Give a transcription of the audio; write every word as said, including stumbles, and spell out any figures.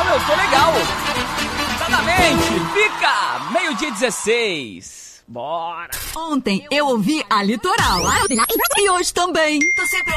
eu tô legal. Exatamente, fica meio-dia dezesseis. Bora. Ontem eu ouvi a Litoral. E hoje também. Tô sempre